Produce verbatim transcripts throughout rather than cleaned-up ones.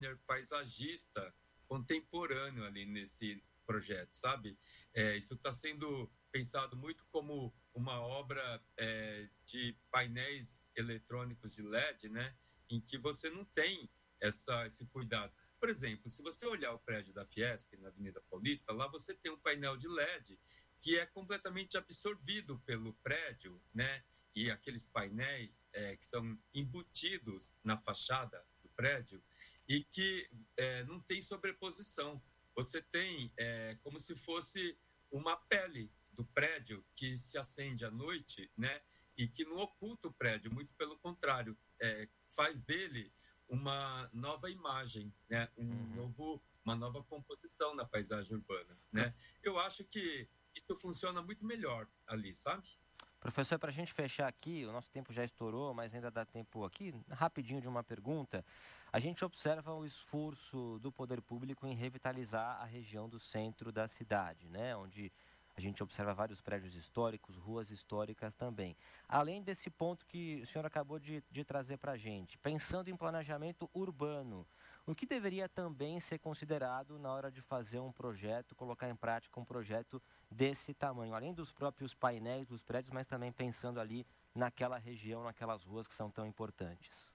paisagista contemporâneo ali nesse projeto, sabe? É, isso está sendo pensado muito como uma obra é, de painéis eletrônicos de L E D, né? Em que você não tem essa, esse cuidado. Por exemplo, se você olhar o prédio da Fiesp, na Avenida Paulista, lá você tem um painel de L E D que é completamente absorvido pelo prédio, né? E aqueles painéis é, que são embutidos na fachada do prédio e que é, não tem sobreposição. Você tem é, como se fosse uma pele do prédio que se acende à noite, né? E que não oculta o prédio, muito pelo contrário, é, faz dele uma nova imagem, né? Um uhum. novo, uma nova composição na paisagem urbana, né? Eu acho que isso funciona muito melhor ali, sabe? Professor, para a gente fechar aqui, o nosso tempo já estourou, mas ainda dá tempo aqui, rapidinho de uma pergunta. A gente observa o esforço do poder público em revitalizar a região do centro da cidade, né? Onde a gente observa vários prédios históricos, ruas históricas também. Além desse ponto que o senhor acabou de, de trazer para a gente, pensando em planejamento urbano, o que deveria também ser considerado na hora de fazer um projeto, colocar em prática um projeto desse tamanho? Além dos próprios painéis dos prédios, mas também pensando ali naquela região, naquelas ruas que são tão importantes.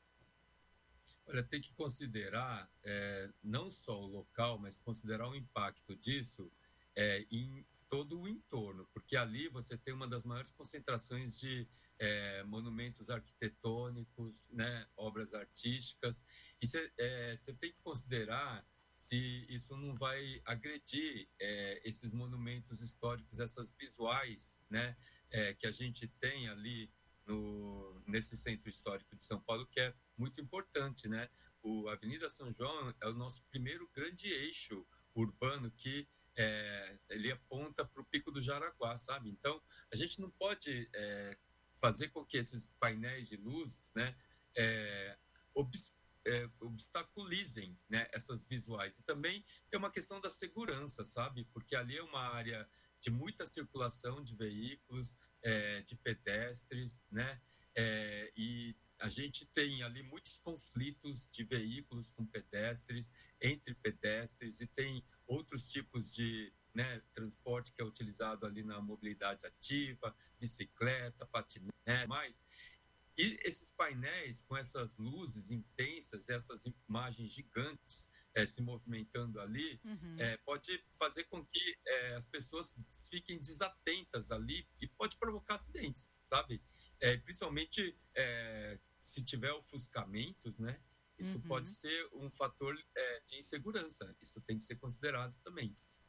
Olha, tem que considerar é, não só o local, mas considerar o impacto disso é, em todo o entorno, porque ali você tem uma das maiores concentrações de é, monumentos arquitetônicos, né, obras artísticas, e você é, tem que considerar se isso não vai agredir é, esses monumentos históricos, essas visuais, né, é, que a gente tem ali no, nesse centro histórico de São Paulo, que é muito importante, né? O Avenida São João é o nosso primeiro grande eixo urbano que é, ele aponta para o Pico do Jaraguá, sabe? Então, a gente não pode é, fazer com que esses painéis de luzes, né, é, obs, é, obstaculizem, né, essas visuais. E também tem uma questão da segurança, sabe? Porque ali é uma área de muita circulação de veículos, é, de pedestres, né? É, e a gente tem ali muitos conflitos de veículos com pedestres, entre pedestres, e tem outros tipos de, né, transporte que é utilizado ali na mobilidade ativa, bicicleta, patinete, mais. E esses painéis com essas luzes intensas, essas imagens gigantes é, se movimentando ali, uhum. é, pode fazer com que é, as pessoas fiquem desatentas ali e pode provocar acidentes, sabe? É, principalmente é, se tiver ofuscamentos, né? Isso uhum. pode ser um fator é, de insegurança. Isso tem que ser considerado também.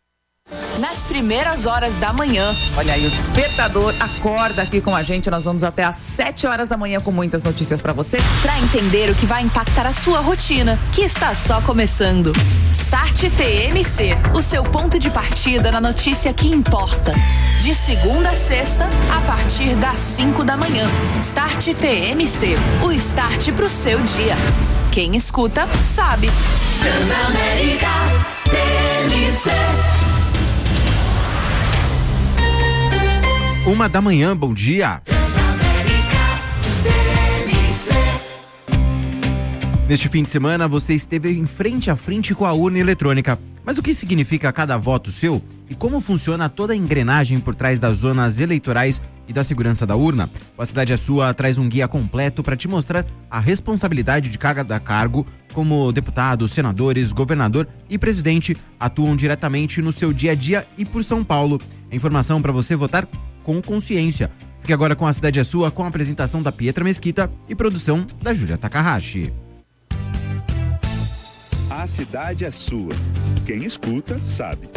Nas primeiras horas da manhã. Olha aí, o Despertador acorda aqui com a gente. Nós vamos até às sete horas da manhã com muitas notícias pra você. Pra entender o que vai impactar a sua rotina, que está só começando. Start T M C, o seu ponto de partida na notícia que importa. De segunda a sexta, a partir das cinco da manhã. Start T M C, o start pro seu dia. Quem escuta, sabe. Transamérica T M C. Uma da manhã, bom dia. Neste fim de semana, você esteve em frente a frente com a urna eletrônica. Mas o que significa cada voto seu? E como funciona toda a engrenagem por trás das zonas eleitorais e da segurança da urna? O A Cidade é Sua traz um guia completo para te mostrar a responsabilidade de cada cargo, como deputados, senadores, governador e presidente atuam diretamente no seu dia a dia e por São Paulo. É informação para você votar com consciência. Fique agora com A Cidade é Sua, com a apresentação da Pietra Mesquita e produção da Júlia Takahashi. A Cidade é Sua. Quem escuta, sabe.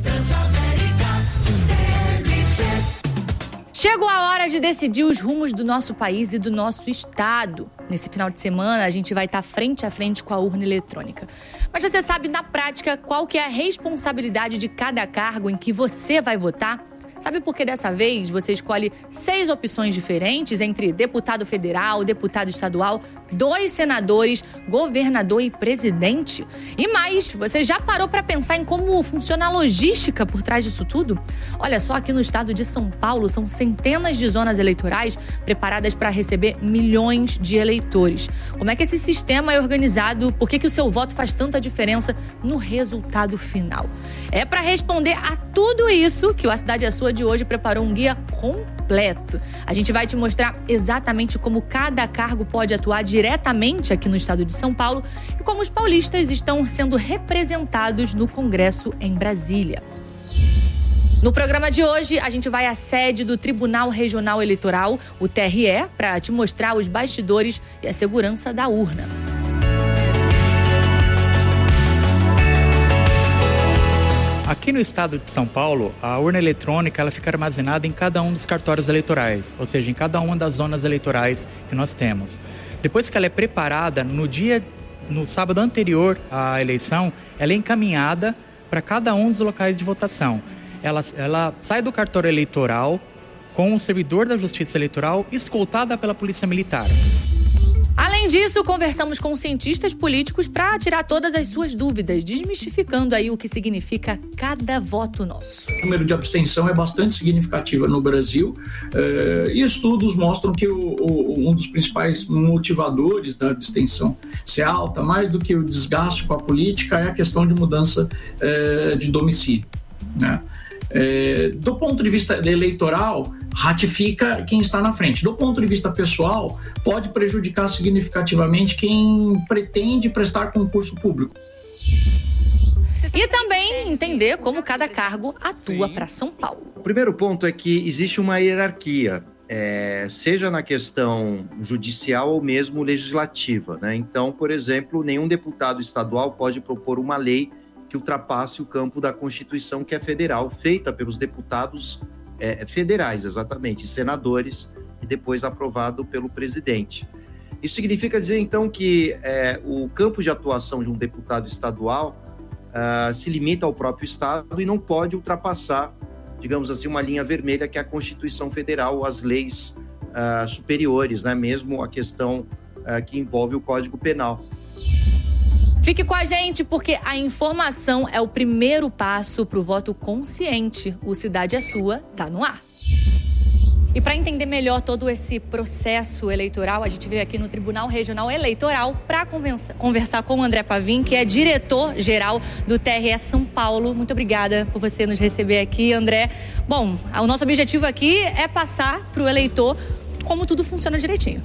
Chegou a hora de decidir os rumos do nosso país e do nosso estado. Nesse final de semana, a gente vai estar frente a frente com a urna eletrônica. Mas você sabe, na prática, qual que é a responsabilidade de cada cargo em que você vai votar? Sabe por que dessa vez você escolhe seis opções diferentes entre deputado federal, deputado estadual, dois senadores, governador e presidente? E mais, você já parou para pensar em como funciona a logística por trás disso tudo? Olha só, aqui no estado de São Paulo são centenas de zonas eleitorais preparadas para receber milhões de eleitores. Como é que esse sistema é organizado? Por que que o seu voto faz tanta diferença no resultado final? É para responder a tudo isso que o A Cidade é Sua de hoje preparou um guia completo. A gente vai te mostrar exatamente como cada cargo pode atuar diretamente aqui no estado de São Paulo e como os paulistas estão sendo representados no Congresso em Brasília. No programa de hoje, a gente vai à sede do Tribunal Regional Eleitoral, o T R E, para te mostrar os bastidores e a segurança da urna. Aqui no estado de São Paulo, a urna eletrônica ela fica armazenada em cada um dos cartórios eleitorais, ou seja, em cada uma das zonas eleitorais que nós temos. Depois que ela é preparada, no dia, no sábado anterior à eleição, ela é encaminhada para cada um dos locais de votação. Ela, ela sai do cartório eleitoral com o servidor da Justiça Eleitoral, escoltada pela Polícia Militar. Além disso, conversamos com cientistas políticos para tirar todas as suas dúvidas, desmistificando aí o que significa cada voto nosso. O número de abstenção é bastante significativo no Brasil eh, e estudos mostram que o, o, um dos principais motivadores da abstenção ser alta, mais do que o desgaste com a política, é a questão de mudança eh, de domicílio, né? É, do ponto de vista eleitoral, ratifica quem está na frente. Do ponto de vista pessoal, pode prejudicar significativamente quem pretende prestar concurso público. E também entender como cada cargo atua para São Paulo. O primeiro ponto é que existe uma hierarquia, é, seja na questão judicial ou mesmo legislativa, né? Então, por exemplo, nenhum deputado estadual pode propor uma lei que ultrapasse o campo da Constituição, que é federal, feita pelos deputados é, federais, exatamente, senadores, e depois aprovado pelo presidente. Isso significa dizer, então, que é, o campo de atuação de um deputado estadual uh, se limita ao próprio estado e não pode ultrapassar, digamos assim, uma linha vermelha que é a Constituição Federal ou as leis uh, superiores, né? Mesmo a questão uh, que envolve o Código Penal. Fique com a gente, porque a informação é o primeiro passo para o voto consciente. O Cidade é Sua tá no ar. E para entender melhor todo esse processo eleitoral, a gente veio aqui no Tribunal Regional Eleitoral para conversar com o André Pavim, que é diretor-geral do T R E São Paulo. Muito obrigada por você nos receber aqui, André. Bom, o nosso objetivo aqui é passar para o eleitor como tudo funciona direitinho.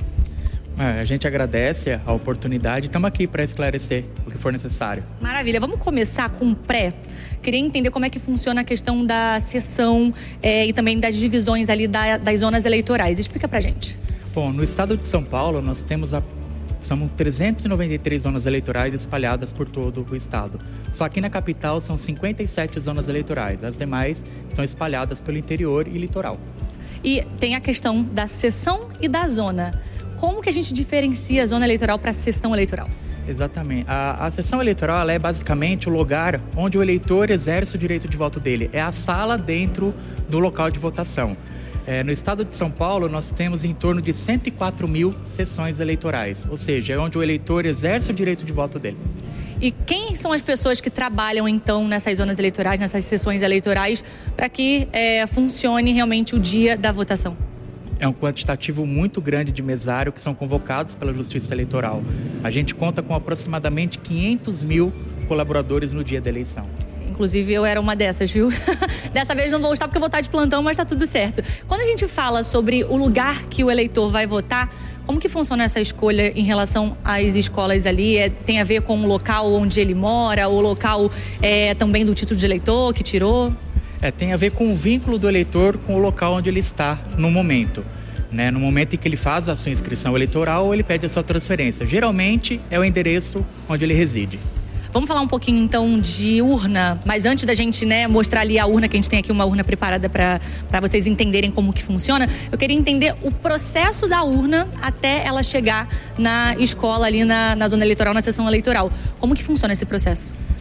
A gente agradece a oportunidade, estamos aqui para esclarecer o que for necessário. Maravilha, vamos começar com o pré. Queria entender como é que funciona a questão da sessão é, e também das divisões ali da, das zonas eleitorais. Explica pra gente. Bom, no estado de São Paulo nós temos a, são trezentas e noventa e três zonas eleitorais espalhadas por todo o estado. Só aqui na capital são cinquenta e sete zonas eleitorais, as demais estão espalhadas pelo interior e litoral. E tem a questão da sessão e da zona. Como que a gente diferencia a zona eleitoral para a sessão eleitoral? Exatamente. A, a sessão eleitoral ela é basicamente o lugar onde o eleitor exerce o direito de voto dele. É a sala dentro do local de votação. É, no estado de São Paulo, nós temos em torno de cento e quatro mil sessões eleitorais. Ou seja, é onde o eleitor exerce o direito de voto dele. E quem são as pessoas que trabalham, então, nessas zonas eleitorais, nessas sessões eleitorais, para que é, funcione realmente o dia da votação? É um quantitativo muito grande de mesário que são convocados pela Justiça Eleitoral. A gente conta com aproximadamente quinhentos mil colaboradores no dia da eleição. Inclusive, eu era uma dessas, viu? Dessa vez não vou estar porque eu vou estar de plantão, mas tá tudo certo. Quando a gente fala sobre o lugar que o eleitor vai votar, como que funciona essa escolha em relação às escolas ali? É, tem a ver com o local onde ele mora, o local é, também do título de eleitor que tirou? É, tem a ver com o vínculo do eleitor com o local onde ele está no momento. Né? No momento em que ele faz a sua inscrição eleitoral ou ele pede a sua transferência. Geralmente é o endereço onde ele reside. Vamos falar um pouquinho então de urna, mas antes da gente né, mostrar ali a urna, que a gente tem aqui uma urna preparada para vocês entenderem como que funciona, eu queria entender o processo da urna até ela chegar na escola ali na, na zona eleitoral, na sessão eleitoral. Como que funciona esse processo?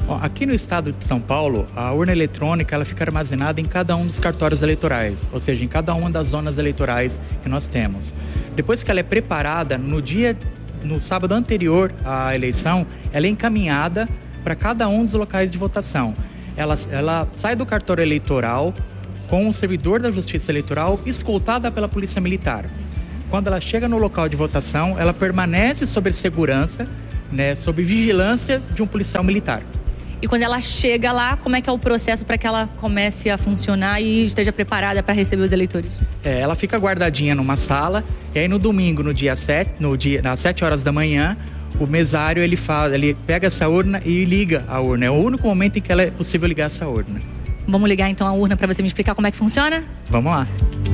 Bom, aqui no estado de São Paulo, a urna eletrônica ela fica armazenada em cada um dos cartórios eleitorais, ou seja, em cada uma das zonas eleitorais que nós temos. Depois que ela é preparada, no dia, no sábado anterior à eleição, ela é encaminhada para cada um dos locais de votação. Ela, ela sai do cartório eleitoral com o servidor da Justiça Eleitoral escoltada pela Polícia Militar. Quando ela chega no local de votação, ela permanece sob segurança, né, sob vigilância de um policial militar. E quando ela chega lá, como é que é o processo para que ela comece a funcionar e esteja preparada para receber os eleitores? É, ela fica guardadinha numa sala, e aí no domingo, no dia sete, no dia, às sete horas da manhã, o mesário ele, faz, ele pega essa urna e liga a urna. É o único momento em que ela é possível ligar essa urna. Vamos ligar então a urna para você me explicar como é que funciona? Vamos lá.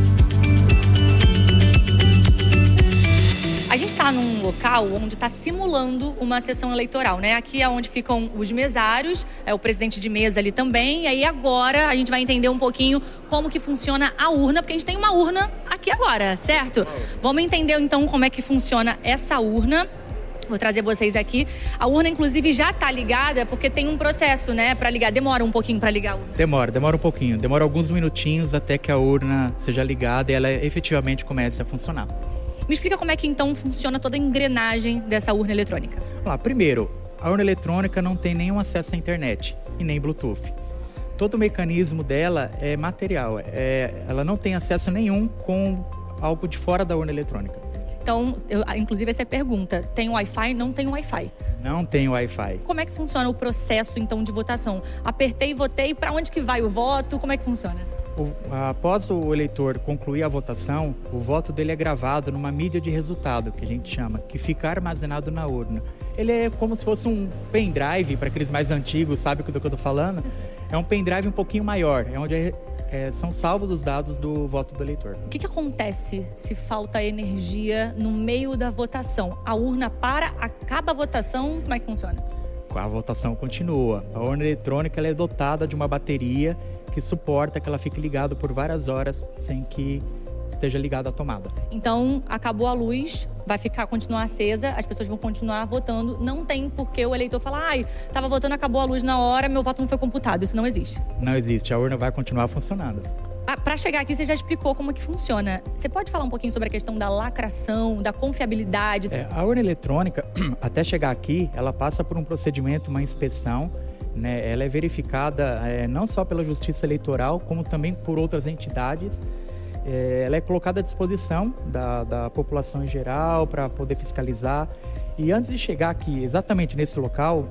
A gente está num local onde está simulando uma sessão eleitoral, né? Aqui é onde ficam os mesários, é o presidente de mesa ali também. E aí agora a gente vai entender um pouquinho como que funciona a urna, porque a gente tem uma urna aqui agora, certo? Vamos entender então como é que funciona essa urna. Vou trazer vocês aqui. A urna, inclusive, já está ligada, porque tem um processo, né, para ligar. Demora um pouquinho para ligar a urna? Demora, demora um pouquinho. Demora alguns minutinhos até que a urna seja ligada e ela efetivamente comece a funcionar. Me explica como é que, então, funciona toda a engrenagem dessa urna eletrônica. Vamos lá. Primeiro, a urna eletrônica não tem nenhum acesso à internet e nem Bluetooth. Todo o mecanismo dela é material. É, ela não tem acesso nenhum com algo de fora da urna eletrônica. Então, eu, inclusive essa é a pergunta, tem Wi-Fi? Não tem Wi-Fi. Não tem Wi-Fi. Como é que funciona o processo, então, de votação? Apertei e votei, para onde que vai o voto? Como é que funciona? O, após o eleitor concluir a votação, o voto dele é gravado numa mídia de resultado, que a gente chama, que fica armazenado na urna. Ele é como se fosse um pendrive, para aqueles mais antigos, sabe do que eu estou falando? É um pendrive um pouquinho maior, é onde é, é, são salvos os dados do voto do eleitor. O que, que acontece se falta energia no meio da votação? A urna para, acaba a votação, como é que funciona? A votação continua. A urna eletrônica ela é dotada de uma bateria que suporta que ela fique ligada por várias horas sem que esteja ligada à tomada. Então, acabou a luz, vai ficar, continuar acesa, as pessoas vão continuar votando. Não tem porque o eleitor falar, ai, estava votando, acabou a luz na hora, meu voto não foi computado. Isso não existe. Não existe, a urna vai continuar funcionando. Ah, para chegar aqui, você já explicou como que funciona. Você pode falar um pouquinho sobre a questão da lacração, da confiabilidade? É, a urna eletrônica, até chegar aqui, ela passa por um procedimento, uma inspeção, né? Ela é verificada é, não só pela Justiça Eleitoral, como também por outras entidades. É, ela é colocada à disposição da, da população em geral para poder fiscalizar. E antes de chegar aqui, exatamente nesse local,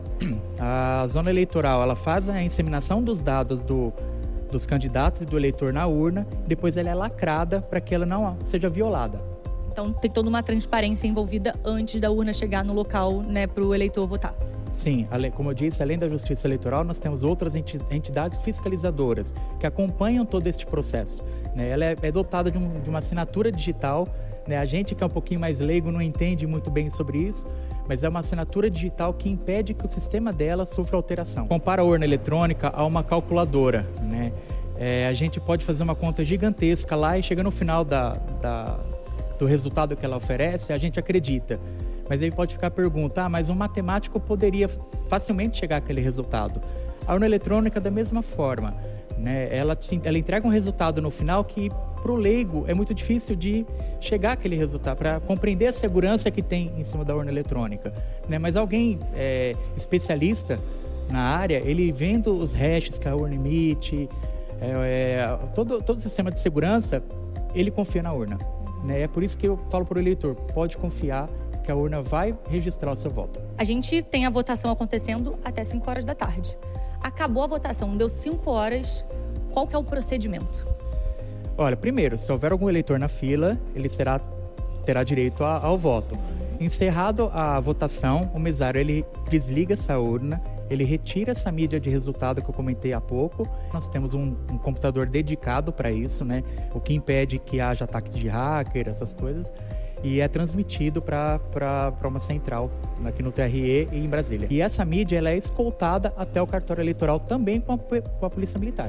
a zona eleitoral ela faz a inseminação dos dados do, dos candidatos e do eleitor na urna, depois ela é lacrada para que ela não seja violada. Então tem toda uma transparência envolvida antes da urna chegar no local, né, para o eleitor votar. Sim, como eu disse, além da Justiça Eleitoral, nós temos outras entidades fiscalizadoras que acompanham todo este processo. Ela é dotada de, um, de uma assinatura digital. A gente que é um pouquinho mais leigo não entende muito bem sobre isso, mas é uma assinatura digital que impede que o sistema dela sofra alteração. Compara a urna eletrônica a uma calculadora, né? É, a gente pode fazer uma conta gigantesca lá e chega no final da, da, do resultado que ela oferece, a gente acredita. Mas aí pode ficar a pergunta, ah, mas um matemático poderia facilmente chegar àquele resultado. A urna eletrônica da mesma forma, né? Ela, ela entrega um resultado no final que para o leigo é muito difícil de chegar àquele resultado, para compreender a segurança que tem em cima da urna eletrônica, né? Mas alguém é, especialista na área, ele vendo os hashes que a urna emite, é, é, todo, todo o sistema de segurança, ele confia na urna, né? É por isso que eu falo para o eleitor, pode confiar que a urna vai registrar o seu voto. A gente tem a votação acontecendo até cinco horas da tarde. Acabou a votação, deu cinco horas, qual que é o procedimento? Olha, primeiro, se houver algum eleitor na fila, ele será, terá direito a, ao voto. Encerrado a votação, o mesário ele desliga essa urna, ele retira essa mídia de resultado que eu comentei há pouco. Nós temos um, um computador dedicado para isso, né? O que impede que haja ataque de hacker, essas coisas. E é transmitido para uma central aqui no T R E e em Brasília. E essa mídia ela é escoltada até o cartório eleitoral também com a, com a Polícia Militar.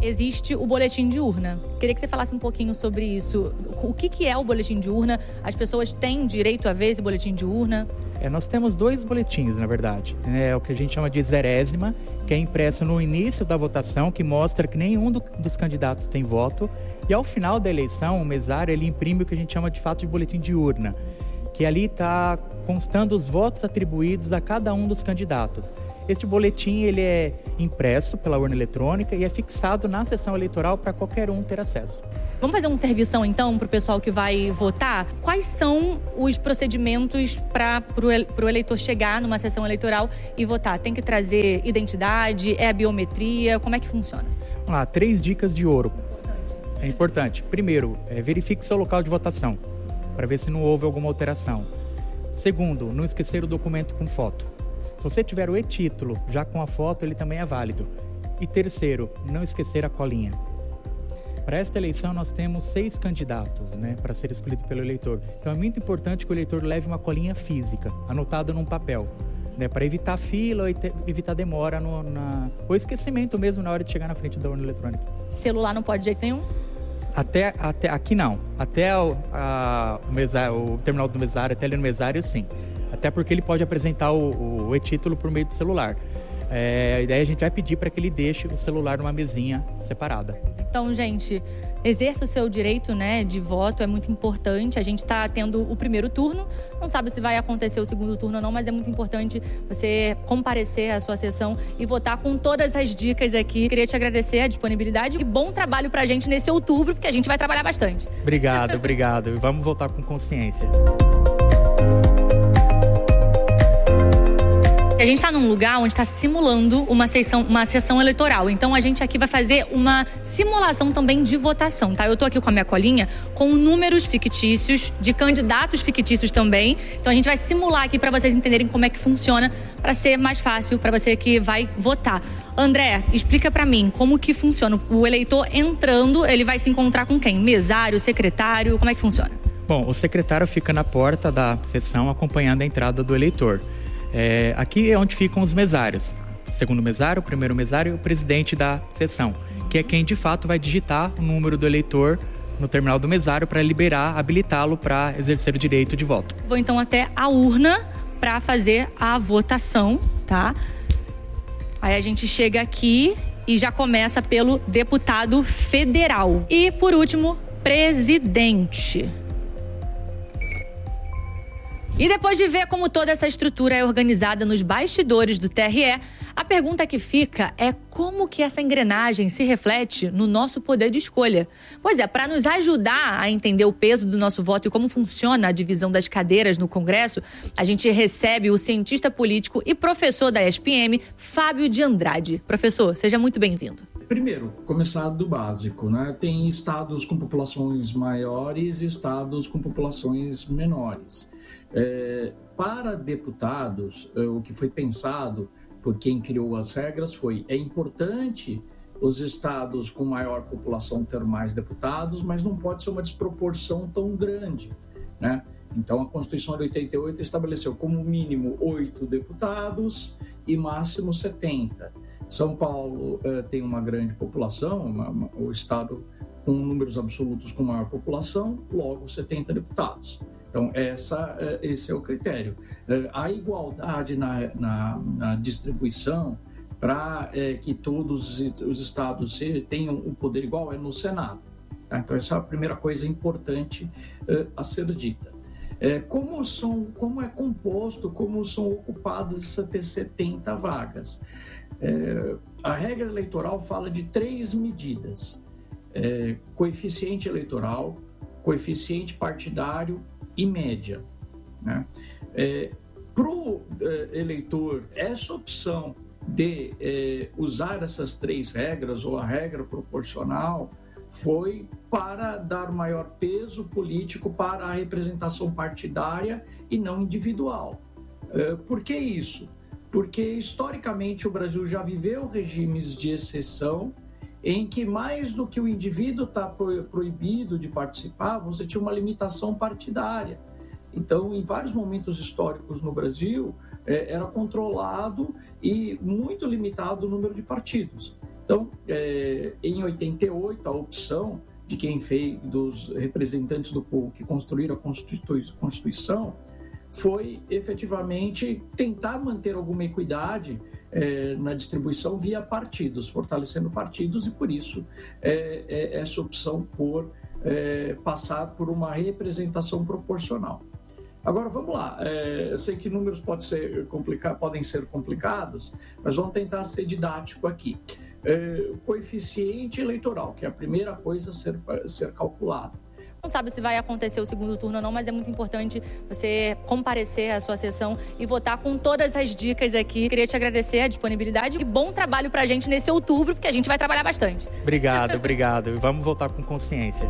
existe o boletim de urna. Queria que você falasse um pouquinho sobre isso. O que, que é o boletim de urna? As pessoas têm direito a ver esse boletim de urna? É, nós temos dois boletins, na verdade. É o que a gente chama de zerésima, que é impresso no início da votação, que mostra que nenhum do, dos candidatos tem voto. E ao final da eleição, o mesário ele imprime o que a gente chama de fato de boletim de urna, que ali está constando os votos atribuídos a cada um dos candidatos. Este boletim ele é impresso pela urna eletrônica e é fixado na sessão eleitoral para qualquer um ter acesso. Vamos fazer um servição, então, para o pessoal que vai votar? Quais são os procedimentos para o eleitor chegar numa sessão eleitoral e votar? Tem que trazer identidade? É a biometria? Como é que funciona? Vamos lá, três dicas de ouro. É importante. Primeiro, é, verifique seu local de votação, para ver se não houve alguma alteração. Segundo, não esquecer o documento com foto. Se você tiver o e-título já com a foto, ele também é válido. E terceiro, não esquecer a colinha. Para esta eleição, nós temos seis candidatos, né, para ser escolhido pelo eleitor. Então, é muito importante que o eleitor leve uma colinha física, anotada num papel, né, para evitar fila ou evitar demora no, na, ou esquecimento mesmo na hora de chegar na frente da urna eletrônica. Celular não pode de jeito nenhum? Até, até aqui não. Até o, a, o, mesário, o terminal do mesário, até ali no mesário, sim. Até porque ele pode apresentar o, o e-título por meio do celular. É, e daí a gente vai pedir para que ele deixe o celular numa mesinha separada. Então, gente, exerça o seu direito, né, de voto, é muito importante. A gente está tendo o primeiro turno, não sabe se vai acontecer o segundo turno ou não, mas é muito importante você comparecer à sua sessão e votar com todas as dicas aqui. Queria te agradecer a disponibilidade e bom trabalho pra gente nesse outubro, porque a gente vai trabalhar bastante. Obrigado, obrigado. Vamos votar com consciência. A gente está num lugar onde está simulando uma sessão, uma sessão eleitoral. Então, a gente aqui vai fazer uma simulação também de votação, tá? Eu tô aqui com a minha colinha com números fictícios, de candidatos fictícios também. Então, a gente vai simular aqui para vocês entenderem como é que funciona, para ser mais fácil para você que vai votar. André, explica para mim como que funciona. O eleitor entrando, ele vai se encontrar com quem? Mesário, secretário, como é que funciona? Bom, o secretário fica na porta da sessão acompanhando a entrada do eleitor. É, aqui é onde ficam os mesários. Segundo mesário, o primeiro mesário e o presidente da sessão, que é quem de fato vai digitar o número do eleitor no terminal do mesário para liberar, habilitá-lo para exercer o direito de voto. Vou então até a urna para fazer a votação, tá? Aí a gente chega aqui e já começa pelo deputado federal. E por último, presidente. E depois de ver como toda essa estrutura é organizada nos bastidores do T R E, a pergunta que fica é como que essa engrenagem se reflete no nosso poder de escolha. Pois é, para nos ajudar a entender o peso do nosso voto e como funciona a divisão das cadeiras no Congresso, a gente recebe o cientista político e professor da E S P M, Fábio de Andrade. Professor, seja muito bem-vindo. Primeiro, começar do básico, né? Tem estados com populações maiores e estados com populações menores. É, para deputados, é, o que foi pensado por quem criou as regras foi: é importante os estados com maior população ter mais deputados, mas não pode ser uma desproporção tão grande, né? Então, a Constituição de oitenta e oito estabeleceu como mínimo oito deputados e máximo setenta. São Paulo eh, tem uma grande população, uma, uma, o estado com números absolutos com maior população, logo setenta deputados. Então, essa, esse é o critério. A igualdade na, na, na distribuição para é, que todos os estados tenham um poder igual é no Senado. Tá? Então, essa é a primeira coisa importante é, a ser dita. É, como, são, como é composto, como são ocupadas essas setenta vagas? É, a regra eleitoral fala de três medidas: é, coeficiente eleitoral, coeficiente partidário e média, né? É, para o é, eleitor, essa opção de é, usar essas três regras ou a regra proporcional foi para dar maior peso político para a representação partidária e não individual. É, por que isso? Porque historicamente o Brasil já viveu regimes de exceção em que, mais do que o indivíduo está proibido de participar, você tinha uma limitação partidária. Então, em vários momentos históricos no Brasil, era controlado e muito limitado o número de partidos. Então, é, em oitenta e oito, a opção de quem fez, dos representantes do povo que construíram a Constituição, foi efetivamente tentar manter alguma equidade é, na distribuição via partidos, fortalecendo partidos, e por isso é, é essa opção por é, passar por uma representação proporcional. Agora, vamos lá. É, eu sei que números pode ser complica- podem ser complicados, mas vamos tentar ser didático aqui. É, o coeficiente eleitoral, que é a primeira coisa a ser, a ser calculada. Não sabe se vai acontecer o segundo turno ou não, mas é muito importante você comparecer à sua sessão e votar com todas as dicas aqui. Queria te agradecer a disponibilidade e bom trabalho pra gente nesse outubro, porque a gente vai trabalhar bastante. Obrigado, obrigado. Vamos votar com consciência.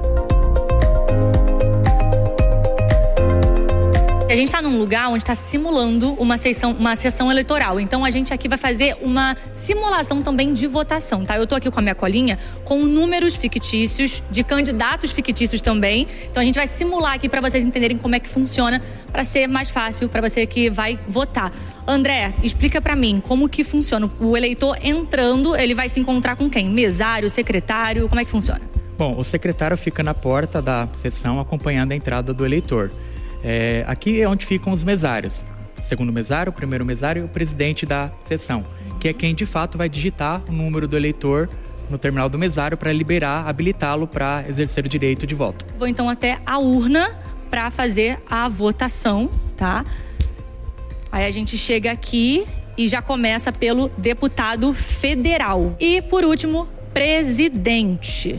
A gente está num lugar onde está simulando uma sessão, uma sessão eleitoral. Então, a gente aqui vai fazer uma simulação também de votação, tá? Eu tô aqui com a minha colinha com números fictícios, de candidatos fictícios também. Então, a gente vai simular aqui para vocês entenderem como é que funciona, para ser mais fácil para você que vai votar. André, explica para mim como que funciona. O eleitor entrando, ele vai se encontrar com quem? Mesário, secretário, como é que funciona? Bom, o secretário fica na porta da sessão acompanhando a entrada do eleitor. É, aqui é onde ficam os mesários. Segundo mesário, o primeiro mesário e o presidente da sessão, que é quem de fato vai digitar o número do eleitor no terminal do mesário para liberar, habilitá-lo para exercer o direito de voto. Vou então até a urna para fazer a votação, tá? Aí a gente chega aqui e já começa pelo deputado federal. E por último, presidente.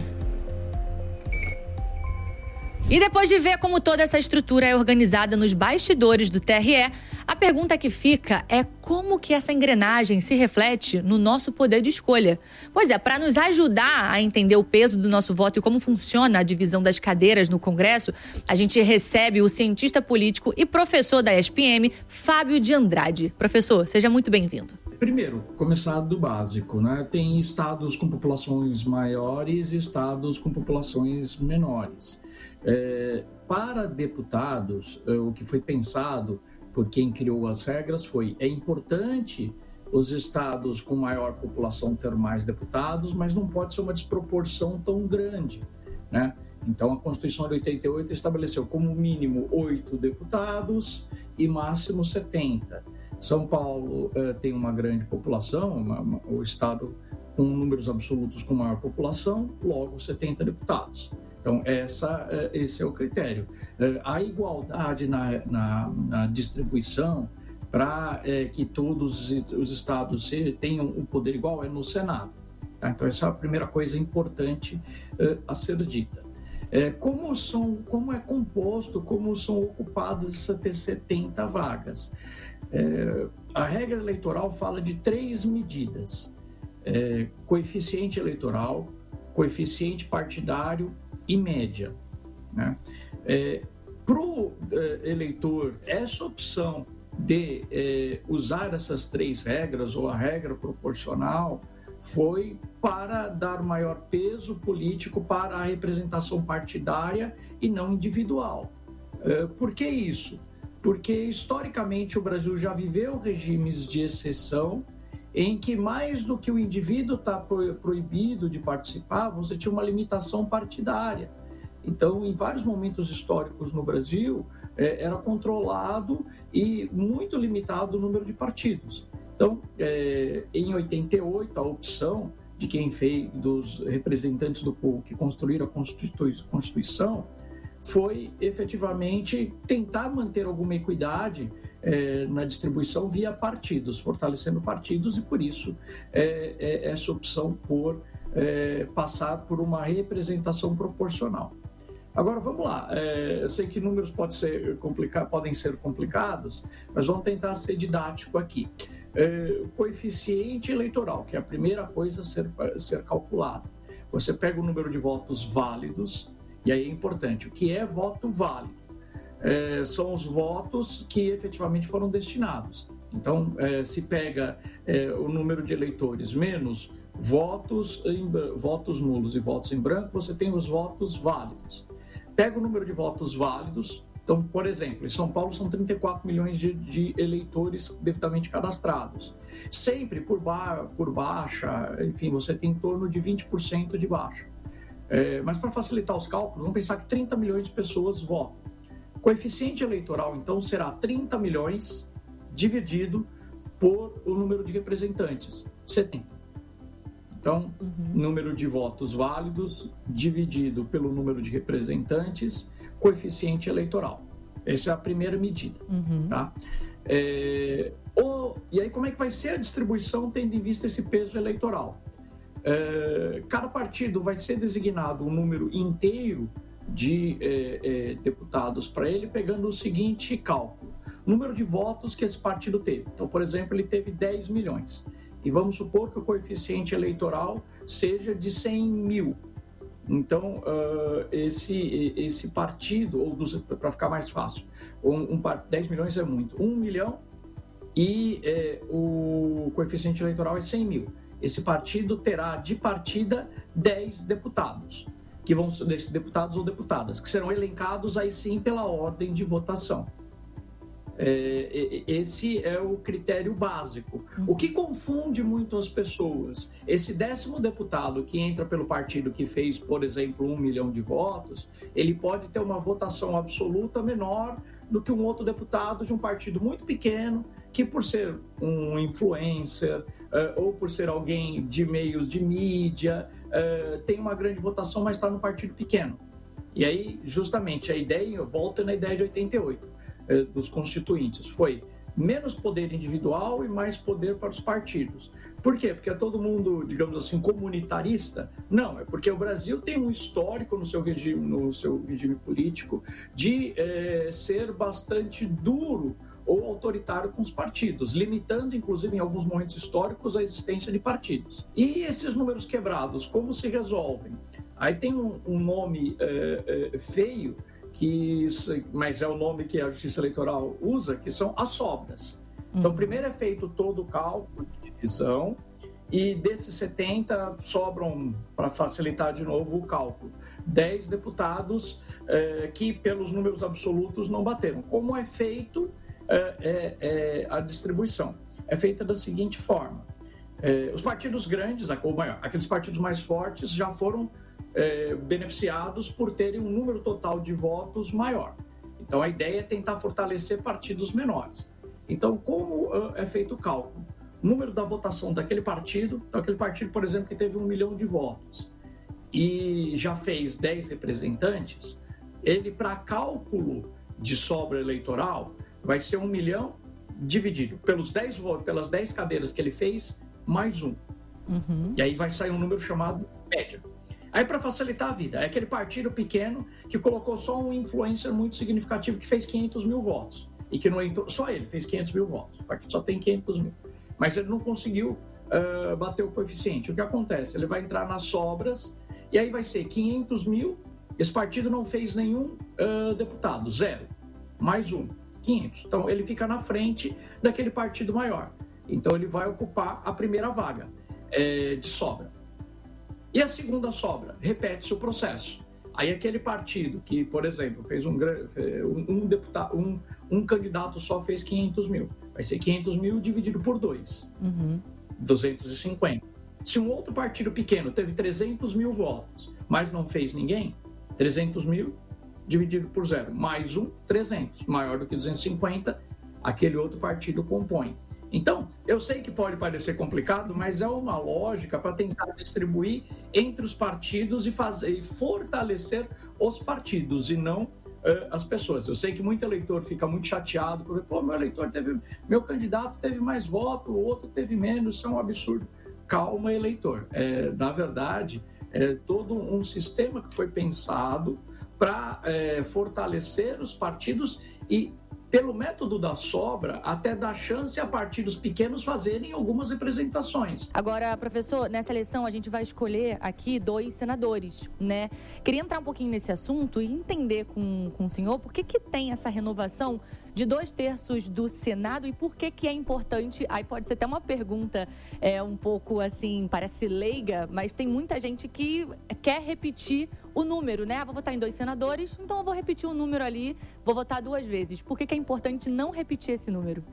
E depois de ver como toda essa estrutura é organizada nos bastidores do T R E, a pergunta que fica é como que essa engrenagem se reflete no nosso poder de escolha. Pois é, para nos ajudar a entender o peso do nosso voto e como funciona a divisão das cadeiras no Congresso, a gente recebe o cientista político e professor da E S P M, Fábio de Andrade. Professor, seja muito bem-vindo. Primeiro, começar do básico, né? Tem estados com populações maiores e estados com populações menores. É, para deputados, o que foi pensado por quem criou as regras foi: é importante os estados com maior população ter mais deputados, mas não pode ser uma desproporção tão grande, né? Então, a Constituição de oitenta e oito estabeleceu como mínimo oito deputados e máximo setenta. São Paulo eh, tem uma grande população, uma, uma, o estado com números absolutos com maior população, logo setenta deputados. Então, essa, esse é o critério. A igualdade na, na, na distribuição para é, que todos os estados tenham um poder igual é no Senado. Tá? Então, essa é a primeira coisa importante é, a ser dita. É, como, são, como é composto, como são ocupadas essas setenta vagas? É, a regra eleitoral fala de três medidas: é, coeficiente eleitoral, coeficiente partidário e média, né? É, para o é, eleitor, essa opção de é, usar essas três regras, ou a regra proporcional, foi para dar maior peso político para a representação partidária e não individual. É, por que isso? Porque, historicamente, o Brasil já viveu regimes de exceção em que, mais do que o indivíduo está proibido de participar, você tinha uma limitação partidária. Então, em vários momentos históricos no Brasil, é, era controlado e muito limitado o número de partidos. Então, é, em oitenta e oito, a opção de quem fez, dos representantes do povo que construíram a Constituição, foi efetivamente tentar manter alguma equidade é, na distribuição via partidos, fortalecendo partidos, e por isso é, é essa opção por é, passar por uma representação proporcional. Agora, vamos lá. É, eu sei que números pode ser complica- podem ser complicados, mas vamos tentar ser didático aqui. É, o coeficiente eleitoral, que é a primeira coisa a ser, a ser calculada. Você pega o número de votos válidos, e aí é importante, o que é voto válido? É, são os votos que efetivamente foram destinados. Então, é, se pega é, o número de eleitores menos votos, em, votos nulos e votos em branco, você tem os votos válidos. Pega o número de votos válidos, Então, por exemplo, em São Paulo são trinta e quatro milhões de, de eleitores devidamente cadastrados. Sempre por, ba por baixa, enfim, você tem em torno de vinte por cento de baixa. É, mas para facilitar os cálculos, vamos pensar que trinta milhões de pessoas votam. O coeficiente eleitoral, então, será trinta milhões dividido por o número de representantes, setenta. Então, uhum. número de votos válidos dividido pelo número de representantes, coeficiente eleitoral. Essa é a primeira medida. Uhum. Tá? É, o, e aí, como é que vai ser a distribuição tendo em vista esse peso eleitoral? É, cada partido vai ser designado um número inteiro de é, é, deputados para ele, pegando o seguinte cálculo: número de votos que esse partido teve. Então, por exemplo, ele teve dez milhões. E vamos supor que o coeficiente eleitoral seja de cem mil. Então, uh, esse, esse partido, ou para ficar mais fácil, um, um, dez milhões é muito, um milhão e é, o coeficiente eleitoral é cem mil. Esse partido terá de partida dez deputados, que vão ser deputados ou deputadas, que serão elencados aí sim pela ordem de votação. É, esse é o critério básico. O que confunde muito as pessoas, esse décimo deputado que entra pelo partido que fez, por exemplo, um milhão de votos, ele pode ter uma votação absoluta menor do que um outro deputado de um partido muito pequeno, que por ser um influencer uh, ou por ser alguém de meios de mídia, uh, tem uma grande votação, mas está num partido pequeno. E aí, justamente, a ideia, volta na ideia de oitenta e oito, dos constituintes, foi menos poder individual e mais poder para os partidos. Por quê? Porque é todo mundo, digamos assim, comunitarista? Não, é porque o Brasil tem um histórico no seu regime, no seu regime político de é, ser bastante duro ou autoritário com os partidos, limitando, inclusive, em alguns momentos históricos, a existência de partidos. E esses números quebrados, como se resolvem? Aí tem um, um nome é, é, feio, que, mas é o nome que a Justiça Eleitoral usa, que são as sobras. Então, uhum. primeiro é feito todo o cálculo de divisão e desses setenta sobram, para facilitar de novo o cálculo, dez deputados eh, que pelos números absolutos não bateram. Como é feito eh, eh, eh, a distribuição? É feita da seguinte forma. Eh, os partidos grandes, ou maior, aqueles partidos mais fortes já foram É, beneficiados por terem um número total de votos maior. Então, a ideia é tentar fortalecer partidos menores. Então, como uh, é feito o cálculo? Número da votação daquele partido, então aquele partido, por exemplo, que teve um milhão de votos e já fez dez representantes, ele, para cálculo de sobra eleitoral, vai ser um milhão dividido pelos dez votos, pelas dez cadeiras que ele fez, mais um. Uhum. E aí vai sair um número chamado média. Aí, para facilitar a vida, é aquele partido pequeno que colocou só um influencer muito significativo que fez quinhentos mil votos. E que não entrou, só ele fez quinhentos mil votos. O partido só tem quinhentos mil. Mas ele não conseguiu uh, bater o coeficiente. O que acontece? Ele vai entrar nas sobras e aí vai ser quinhentos mil. Esse partido não fez nenhum uh, deputado, zero. Mais um, quinhentos. Então, ele fica na frente daquele partido maior. Então, ele vai ocupar a primeira vaga é, de sobra. E a segunda sobra, repete-se o processo. Aí aquele partido que, por exemplo, fez um, um, um deputado, um, um candidato só fez quinhentos mil. Vai ser quinhentos mil dividido por dois, uhum. duzentos e cinquenta. Se um outro partido pequeno teve trezentos mil votos, mas não fez ninguém, trezentos mil dividido por zero, mais um, trezentos. Maior do que duzentos e cinquenta, aquele outro partido compõe. Então, eu sei que pode parecer complicado, mas é uma lógica para tentar distribuir entre os partidos e, fazer, e fortalecer os partidos e não uh, as pessoas. Eu sei que muito eleitor fica muito chateado, porque, pô, meu eleitor teve, meu candidato teve mais voto, o outro teve menos, isso é um absurdo. Calma, eleitor. É, na verdade, é todo um sistema que foi pensado para é, fortalecer os partidos e, pelo método da sobra, até dar chance a partidos pequenos fazerem algumas representações. Agora, professor, nessa eleição a gente vai escolher aqui dois senadores, né? Queria entrar um pouquinho nesse assunto e entender com, com o senhor por que que tem essa renovação de dois terços do Senado. E por que que é importante? Aí pode ser até uma pergunta é, um pouco assim, parece leiga, mas tem muita gente que quer repetir o número, né? Ah, vou votar em dois senadores, então eu vou repetir o número ali, vou votar duas vezes. Por que que é importante não repetir esse número?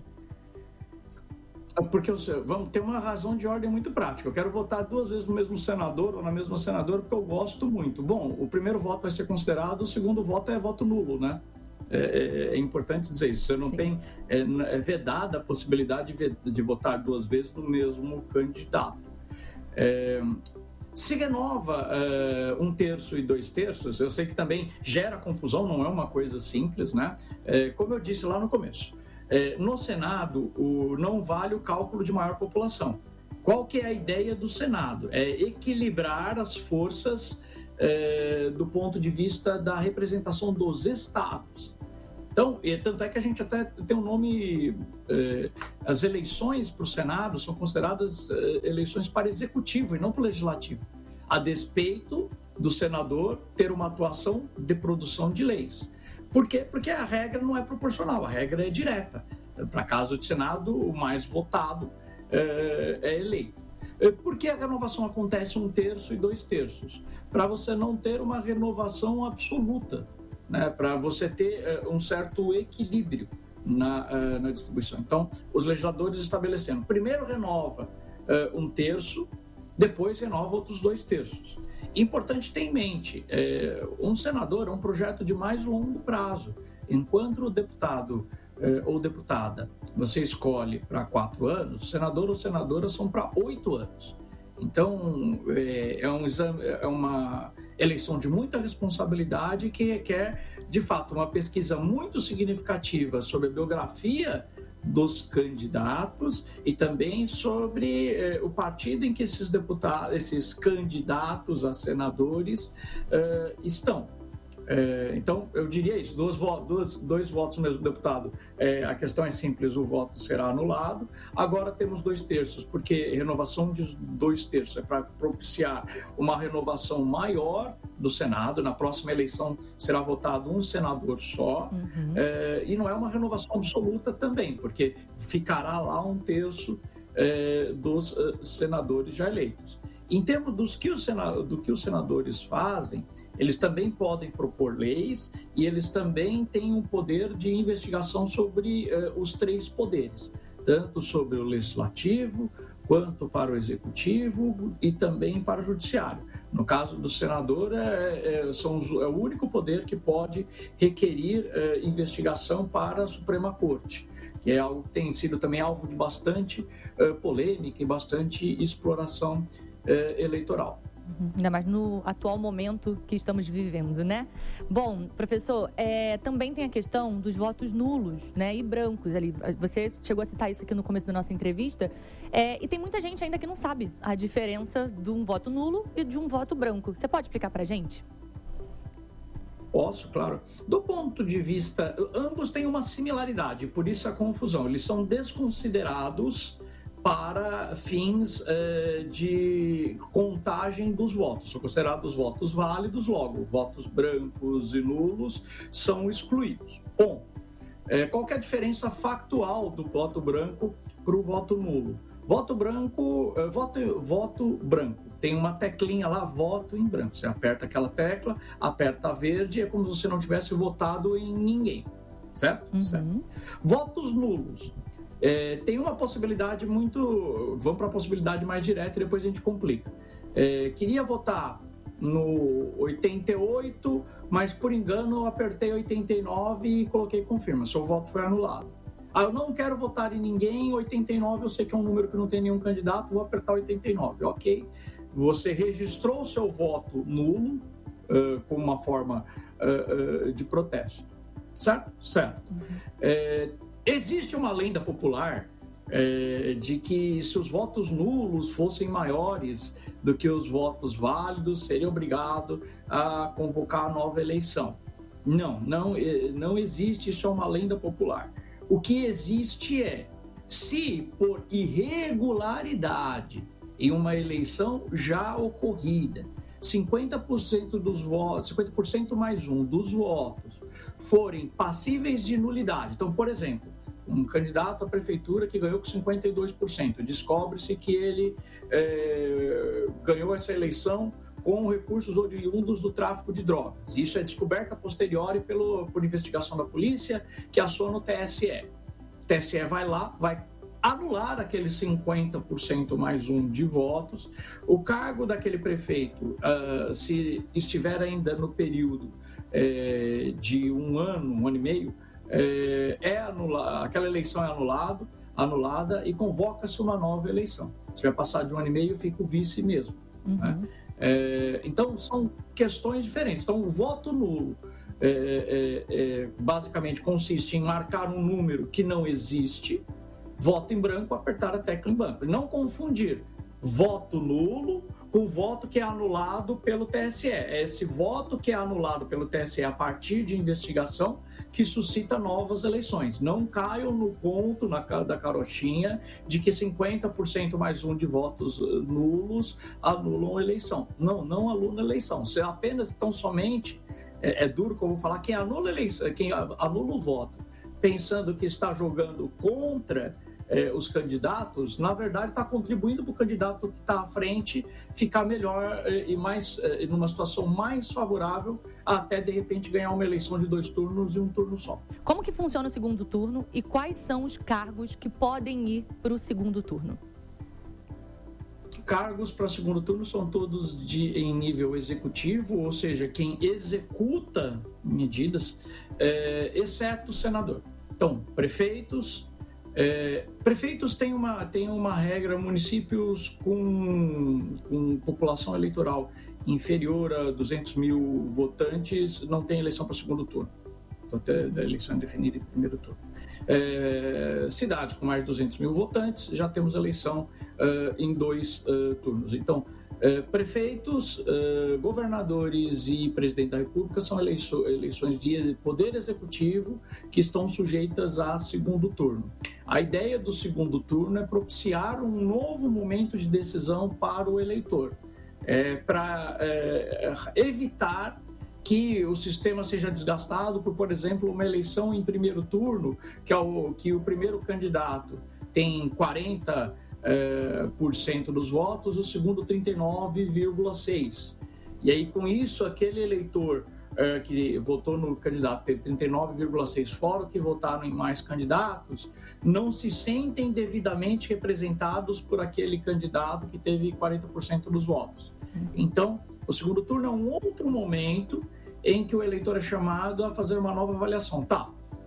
Porque vamos ter uma razão de ordem muito prática. Eu quero votar duas vezes no mesmo senador ou na mesma senadora porque eu gosto muito. Bom, o primeiro voto vai ser considerado, o segundo voto é voto nulo, né? É, é, é importante dizer isso. Você não Sim. tem é, é vedada a possibilidade de, de votar duas vezes no mesmo candidato. É, se renova é, um terço e dois terços, eu sei que também gera confusão, não é uma coisa simples, né? É, como eu disse lá no começo. É, no Senado, o, não vale o cálculo de maior população. Qual que é a ideia do Senado? É equilibrar as forças é, do ponto de vista da representação dos estados. Então, e, tanto é que a gente até tem um nome... É, as eleições para o Senado são consideradas é, eleições para executivo e não para o legislativo, a despeito do senador ter uma atuação de produção de leis. Por quê? Porque a regra não é proporcional, a regra é direta. Para caso de Senado, o mais votado é, é eleito. Por que a renovação acontece um terço e dois terços? Para você não ter uma renovação absoluta, né? Para você ter um certo equilíbrio na, na distribuição. Então, os legisladores estabelecendo, primeiro renova um terço, depois renova outros dois terços. Importante ter em mente, é, um senador é um projeto de mais longo prazo. Enquanto o deputado é, ou deputada você escolhe para quatro anos, senador ou senadora são para oito anos. Então, é, é, um exame, é uma eleição de muita responsabilidade que requer, de fato, uma pesquisa muito significativa sobre a biografia dos candidatos e também sobre eh, o partido em que esses deputados, esses candidatos a senadores eh, estão. É, então, eu diria isso, dois, dois, dois votos no mesmo deputado. É, a questão é simples, o voto será anulado. Agora temos dois terços, porque renovação de dois terços é para propiciar uma renovação maior do Senado. Na próxima eleição será votado um senador só. Uhum. É, e não é uma renovação absoluta também, porque ficará lá um terço é, dos uh, senadores já eleitos. Em termos dos que os senadores, do que os senadores fazem, eles também podem propor leis e eles também têm um poder de investigação sobre uh, os três poderes, tanto sobre o legislativo, quanto para o executivo e também para o judiciário. No caso do senador, é, é, são os, é o único poder que pode requerir é, investigação para a Suprema Corte, que é algo que tem sido também alvo de bastante é, polêmica e bastante exploração é, eleitoral. Ainda mais no atual momento que estamos vivendo, né? Bom, professor, é, também tem a questão dos votos nulos, né, e brancos ali. Você chegou a citar isso aqui no começo da nossa entrevista. É, e tem muita gente ainda que não sabe a diferença de um voto nulo e de um voto branco. Você pode explicar pra gente? Posso, claro. Do ponto de vista... Ambos têm uma similaridade, por isso a confusão. Eles são desconsiderados para fins eh, de contagem dos votos. São considerados votos válidos, logo, votos brancos e nulos são excluídos. Bom, eh, qual que é a diferença factual do voto branco para o voto nulo? Voto branco, eh, voto, voto branco, tem uma teclinha lá, voto em branco. Você aperta aquela tecla, aperta a verde, é como se você não tivesse votado em ninguém, certo? Uhum. Certo. Votos nulos. É, tem uma possibilidade muito... Vamos para a possibilidade mais direta e depois a gente complica. É, queria votar no oitenta e oito, mas por engano eu apertei oitenta e nove e coloquei confirma. Seu voto foi anulado. Ah, eu não quero votar em ninguém, oitenta e nove eu sei que é um número que não tem nenhum candidato, vou apertar oitenta e nove. Ok. Você registrou o seu voto nulo uh, com uma forma uh, uh, de protesto. Certo? Certo. Uhum. É, Existe uma lenda popular é, de que se os votos nulos fossem maiores do que os votos válidos, seria obrigado a convocar a nova eleição. Não, não, não existe, isso é uma lenda popular. O que existe é, se por irregularidade em uma eleição já ocorrida, cinquenta por cento dos votos, cinquenta por cento mais um dos votos forem passíveis de nulidade. Então, por exemplo, um candidato à prefeitura que ganhou com cinquenta e dois por cento, descobre-se que ele é, ganhou essa eleição com recursos oriundos do tráfico de drogas. Isso é descoberto a posteriori pelo, por investigação da polícia, que aciona o T S E. O T S E vai lá, vai anular aqueles cinquenta por cento mais um de votos. O cargo daquele prefeito, uh, se estiver ainda no período uh, de um ano, um ano e meio, uh, é anulado, aquela eleição é anulado, anulada e convoca-se uma nova eleição. Se vai passar de um ano e meio, fica o vice mesmo. Uhum. Né? Uh, então, são questões diferentes. Então, o voto nulo é, é, é, basicamente consiste em marcar um número que não existe. Voto em branco, apertar a tecla em branco. Não confundir voto nulo com voto que é anulado pelo T S E. É esse voto que é anulado pelo T S E a partir de investigação que suscita novas eleições. Não caiam no conto na, da carochinha de que cinquenta por cento mais um de votos nulos anulam a eleição. Não, não anula a eleição. Se apenas, tão somente, é, é duro como falar, quem anula, a eleição, quem anula o voto pensando que está jogando contra Eh, os candidatos, na verdade, está contribuindo para o candidato que está à frente ficar melhor eh, e mais eh, numa situação mais favorável, até de repente ganhar uma eleição de dois turnos e um turno só. Como que funciona o segundo turno e quais são os cargos que podem ir para o segundo turno? Cargos para segundo turno são todos de, em nível executivo, ou seja, quem executa medidas, eh, exceto o senador. Então, prefeitos. É, prefeitos têm uma, têm uma regra, municípios com, com população eleitoral inferior a duzentos mil votantes não tem eleição para segundo turno. Então, a eleição é definida em primeiro turno. É, cidades com mais de duzentos mil votantes, já temos eleição uh, em dois uh, turnos. Então, uh, prefeitos, uh, governadores e presidente da República são eleiço- eleições de poder executivo que estão sujeitas a segundo turno. A ideia do segundo turno é propiciar um novo momento de decisão para o eleitor, é, para é, evitar que o sistema seja desgastado por, por exemplo, uma eleição em primeiro turno, que, é o, que o primeiro candidato tem quarenta por cento dos votos, o segundo trinta e nove vírgula seis por cento. E aí, com isso, aquele eleitor é, que votou no candidato teve trinta e nove vírgula seis por cento, fora que votaram em mais candidatos, não se sentem devidamente representados por aquele candidato que teve quarenta por cento dos votos. Então, o segundo turno é um outro momento em que o eleitor é chamado a fazer uma nova avaliação. Tá,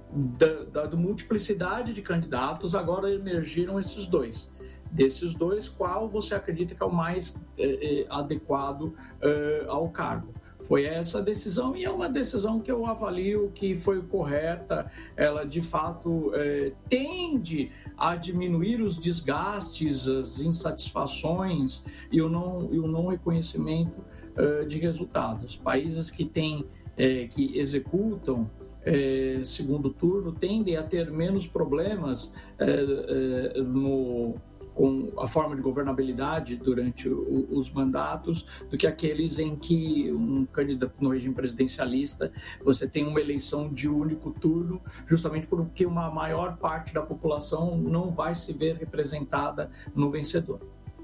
da, da multiplicidade de candidatos, agora emergiram esses dois. Desses dois, qual você acredita que é o mais é, é, adequado é, ao cargo? Foi essa a decisão, e é uma decisão que eu avalio que foi correta. Ela, de fato, é, tende a diminuir os desgastes, as insatisfações e o não, e o não reconhecimento é, de resultados. Países que, têm, é, que executam é, segundo turno tendem a ter menos problemas é, é, no... com a forma de governabilidade durante o, os mandatos, do que aqueles em que um candidato no regime presidencialista, você tem uma eleição de único turno, justamente porque uma maior parte da população não vai se ver representada no vencedor.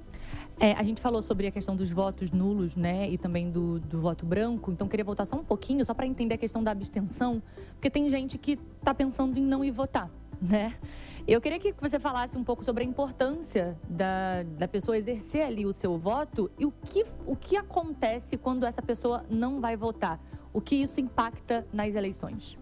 É, a gente falou sobre a questão dos votos nulos, né, e também do, do voto branco, então queria voltar só um pouquinho, só para entender a questão da abstenção, porque tem gente que está pensando em não ir votar, né? Eu queria que você falasse um pouco sobre a importância da, da pessoa exercer ali o seu voto e o que, o que acontece quando essa pessoa não vai votar. O que isso impacta nas eleições?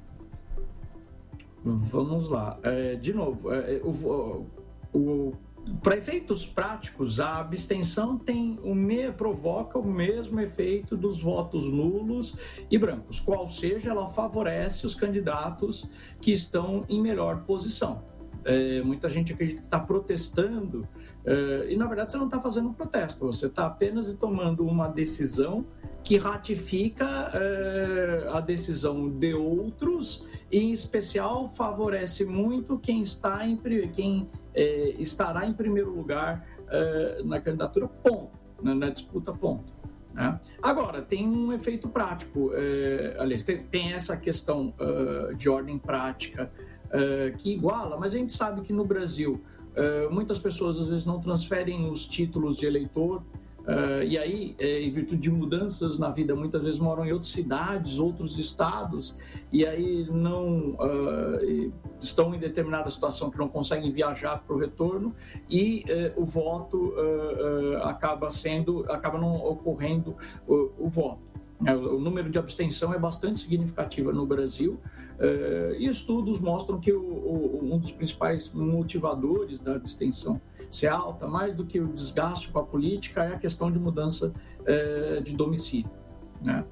Vamos lá. É, de novo, é, o, o, para efeitos práticos, a abstenção tem o me, provoca o mesmo efeito dos votos nulos e brancos. Qual seja, ela favorece os candidatos que estão em melhor posição. É, muita gente acredita que está protestando é, e, na verdade, você não está fazendo um protesto, você está apenas tomando uma decisão que ratifica é, a decisão de outros e, em especial, favorece muito quem, está em, quem é, estará em primeiro lugar é, na candidatura, ponto, na, na disputa, ponto. Né? Agora, tem um efeito prático, é, aliás, tem, tem essa questão uh, de ordem prática uh, que iguala, mas a gente sabe que no Brasil uh, muitas pessoas às vezes não transferem os títulos de eleitor. Uh, e aí, é, em virtude de mudanças na vida, muitas vezes moram em outras cidades, outros estados, e aí não uh, estão em determinada situação que não conseguem viajar para o retorno, e uh, o voto uh, uh, acaba sendo, acaba não ocorrendo o, o voto. O número de abstenção é bastante significativo no Brasil, uh, e estudos mostram que o, o, um dos principais motivadores da abstenção ser alta, mais do que o desgaste com a política, é a questão de mudança uh, de domicílio. Né?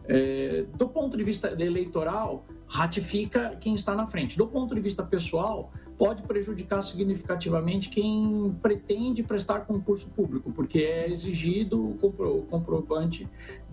Uh, do ponto de vista eleitoral, ratifica quem está na frente. Do ponto de vista pessoal, pode prejudicar significativamente quem pretende prestar concurso público, porque é exigido o compro- comprovante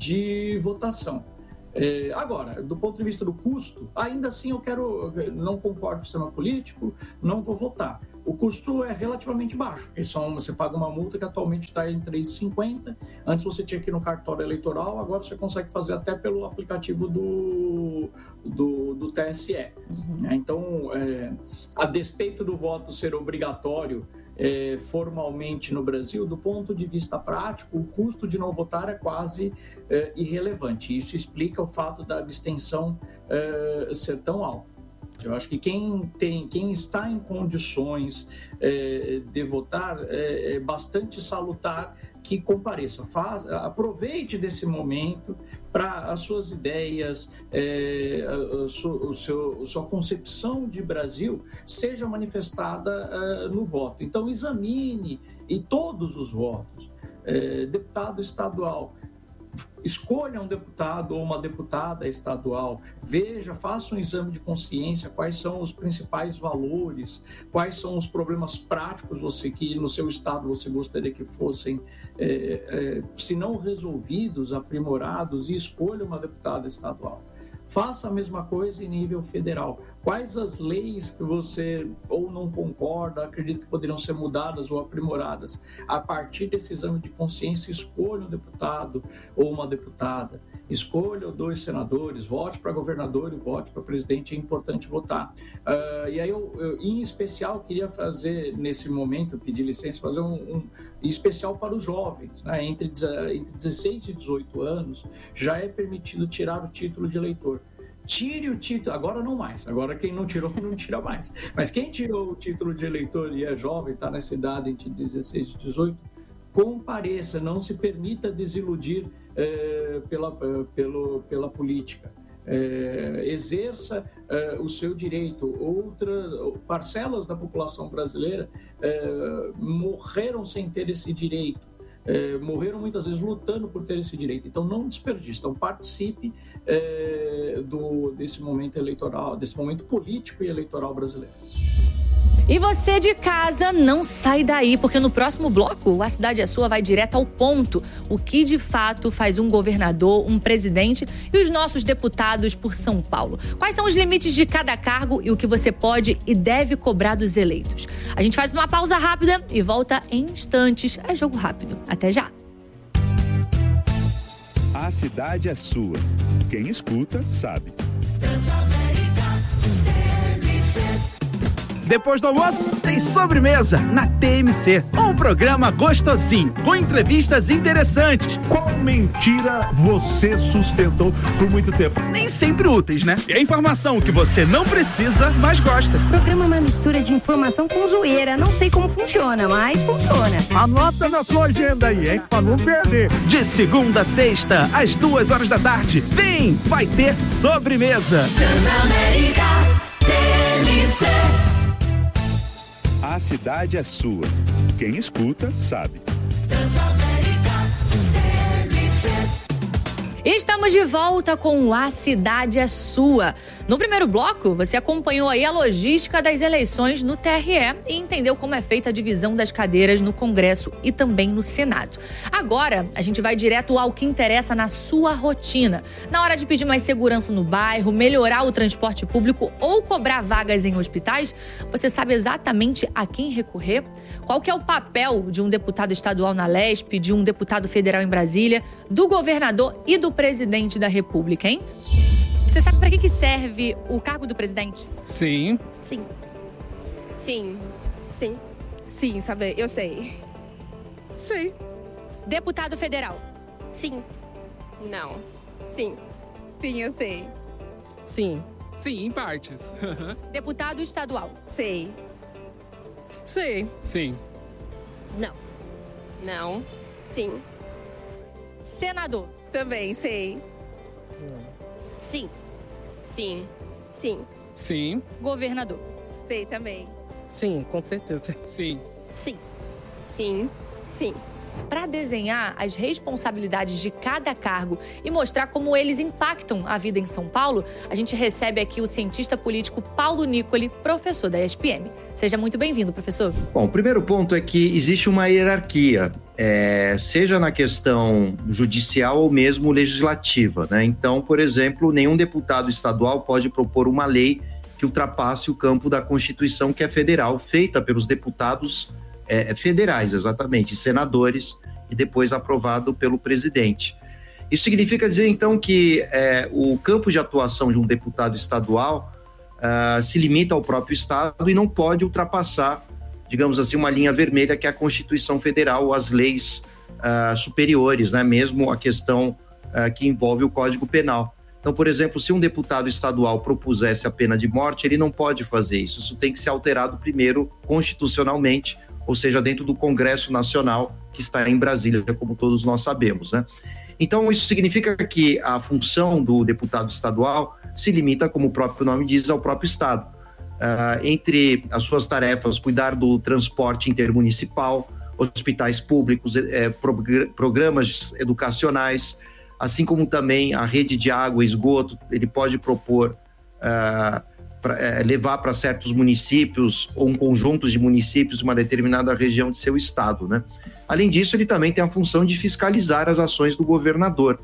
de votação. É, agora, do ponto de vista do custo, ainda assim eu quero, não concordo com o sistema político, não vou votar. O custo é relativamente baixo, porque são, você paga uma multa que atualmente está em três reais e cinquenta centavos. Antes você tinha que ir no cartório eleitoral, agora você consegue fazer até pelo aplicativo do, do, do T S E. Uhum. Então, é, a despeito do voto ser obrigatório é, formalmente no Brasil, do ponto de vista prático, o custo de não votar é quase é, irrelevante. Isso explica o fato da abstenção é, ser tão alta. Eu acho que quem, tem, quem está em condições é, de votar é, é bastante salutar que compareça. Faz, aproveite desse momento para as suas ideias, é, a, a, sua, o seu, a sua concepção de Brasil seja manifestada é, no voto. Então, examine e todos os votos. É, deputado estadual, escolha um deputado ou uma deputada estadual, veja, faça um exame de consciência, quais são os principais valores, quais são os problemas práticos você, que no seu estado você gostaria que fossem, é, é, se não resolvidos, aprimorados, e escolha uma deputada estadual. Faça a mesma coisa em nível federal. Quais as leis que você ou não concorda, acredita que poderiam ser mudadas ou aprimoradas? A partir desse exame de consciência, escolha um deputado ou uma deputada. Escolha dois senadores, vote para governador e vote para presidente, é importante votar. Uh, e aí, eu, eu, em especial, queria fazer, nesse momento, pedir licença, fazer um, um em especial para os jovens, né? entre, entre dezesseis e dezoito anos, já é permitido tirar o título de eleitor. Tire o título, agora não mais, agora quem não tirou não tira mais, mas quem tirou o título de eleitor e é jovem, está nessa idade entre dezesseis e dezoito, compareça, não se permita desiludir eh, pela, pelo, pela política. É, exerça é, o seu direito. Outras parcelas da população brasileira é, morreram sem ter esse direito, é, morreram muitas vezes lutando por ter esse direito. Então não desperdice, então participe é, do, desse momento eleitoral, desse momento político e eleitoral brasileiro. E você de casa, não sai daí, porque no próximo bloco, A Cidade é Sua vai direto ao ponto. O que de fato faz um governador, um presidente e os nossos deputados por São Paulo? Quais são os limites de cada cargo e o que você pode e deve cobrar dos eleitos? A gente faz uma pausa rápida e volta em instantes. É jogo rápido. Até já. A cidade é sua. Quem escuta, sabe. Depois do almoço, tem sobremesa na T M C. Um programa gostosinho, com entrevistas interessantes. Qual mentira você sustentou por muito tempo? Nem sempre úteis, né? E a informação que você não precisa, mas gosta. O programa é uma mistura de informação com zoeira. Não sei como funciona, mas funciona. Anota na sua agenda aí, hein? Pra não perder. De segunda a sexta, às duas horas da tarde. Vem, vai ter sobremesa. Transamérica T M C. A cidade é sua. Quem escuta, sabe. Estamos de volta com A Cidade é Sua. No primeiro bloco, você acompanhou aí a logística das eleições no T R E e entendeu como é feita a divisão das cadeiras no Congresso e também no Senado. Agora, a gente vai direto ao que interessa na sua rotina. Na hora de pedir mais segurança no bairro, melhorar o transporte público ou cobrar vagas em hospitais, você sabe exatamente a quem recorrer? Qual que é o papel de um deputado estadual na Lespe, de um deputado federal em Brasília, do governador e do presidente da República, hein? Você sabe para que que serve o cargo do presidente? Sim. Sim. Sim. Sim. Sim, sabe? Eu sei. Sei. Deputado federal. Sim. Não. Sim. Sim, eu sei. Sim. Sim, em partes. Deputado estadual. Sei. Sei. Sim. Não. Não. Sim. Senador. Também sei. Sim. Sim. Sim. Sim. Governador. Sei também. Sim, com certeza. Sim. Sim. Sim. Sim. Para desenhar as responsabilidades de cada cargo e mostrar como eles impactam a vida em São Paulo, a gente recebe aqui o cientista político Paulo Nicoli, professor da E S P M. Seja muito bem-vindo, professor. Bom, o primeiro ponto é que existe uma hierarquia, é, seja na questão judicial ou mesmo legislativa, né? Então, por exemplo, nenhum deputado estadual pode propor uma lei que ultrapasse o campo da Constituição, que é federal, feita pelos deputados É, federais, exatamente, senadores, e depois aprovado pelo presidente. Isso significa dizer, então, que é, o campo de atuação de um deputado estadual uh, se limita ao próprio estado e não pode ultrapassar, digamos assim, uma linha vermelha que é a Constituição Federal ou as leis uh, superiores, né? Mesmo a questão uh, que envolve o Código Penal. Então, por exemplo, se um deputado estadual propusesse a pena de morte, ele não pode fazer isso. Isso tem que ser alterado primeiro constitucionalmente, ou seja, dentro do Congresso Nacional, que está em Brasília, como todos nós sabemos, né? Então, isso significa que a função do deputado estadual se limita, como o próprio nome diz, ao próprio Estado. Uh, entre as suas tarefas, cuidar do transporte intermunicipal, hospitais públicos, eh, progr- programas educacionais, assim como também a rede de água e esgoto. Ele pode propor... Uh, Pra, é, levar para certos municípios ou um conjunto de municípios de uma determinada região de seu estado, né? Além disso, ele também tem a função de fiscalizar as ações do governador